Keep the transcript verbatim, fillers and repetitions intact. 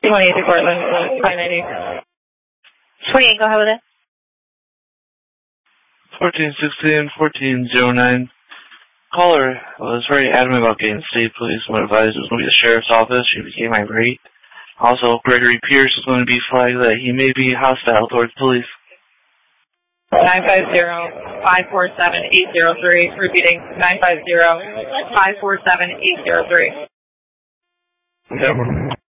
twenty-eight to Portland, five ninety. twenty-eight, go ahead with it. fourteen sixteen, fourteen oh nine. Caller was very adamant about getting state police. When advised it was going to be the sheriff's office, she became irate. Also, Gregory Pierce is going to be flagged that he may be hostile towards police. nine five zero, five four seven, eight zero three. Repeating, nine five zero, five four seven, eight zero three. Yep.